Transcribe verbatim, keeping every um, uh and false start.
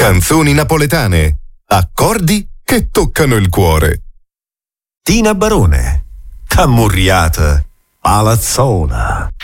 Canzoni napoletane, accordi che toccano il cuore. Tina Barone, Cammurriata, Palazzola.